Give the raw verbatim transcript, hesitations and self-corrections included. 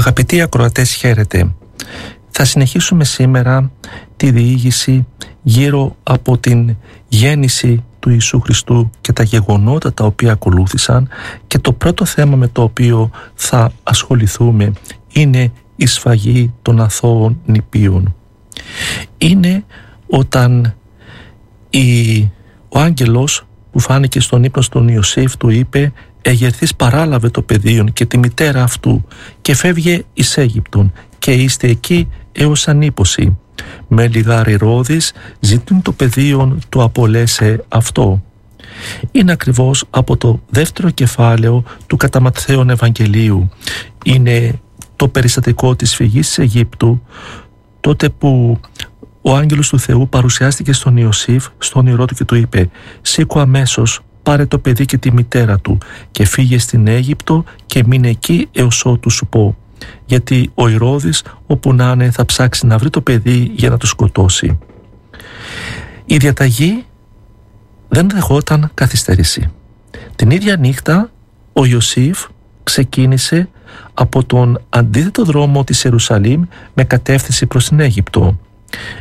Αγαπητοί ακροατές, χαίρετε. Θα συνεχίσουμε σήμερα τη διήγηση γύρω από την γέννηση του Ιησού Χριστού και τα γεγονότα τα οποία ακολούθησαν, και το πρώτο θέμα με το οποίο θα ασχοληθούμε είναι η σφαγή των αθώων νηπίων. Είναι όταν η, ο άγγελος που φάνηκε στον ύπνο στον Ιωσήφ του είπε «Εγερθείς παράλαβε το παιδίον και τη μητέρα αυτού και φεύγε εις Αίγυπτον και είστε εκεί έως ανήποση. Με λιγάρι Ηρώδης ζητούν το παιδίον του απολέσε αυτό». Είναι ακριβώς από το δεύτερο κεφάλαιο του κατά Ματθαίον Ευαγγελίου. Είναι το περιστατικό της φυγής της Αιγύπτου, τότε που ο άγγελος του Θεού παρουσιάστηκε στον Ιωσήφ στον όνειρό του και του είπε «Σήκω αμέσως, πάρε το παιδί και τη μητέρα του και φύγε στην Αίγυπτο και μείνε εκεί έως ότου σου πω, γιατί ο Ηρώδης όπου να είναι θα ψάξει να βρει το παιδί για να το σκοτώσει». Η διαταγή δεν δεχόταν καθυστέρηση. Την ίδια νύχτα ο Ιωσήφ ξεκίνησε από τον αντίθετο δρόμο της Ιερουσαλήμ με κατεύθυνση προς την Αίγυπτο.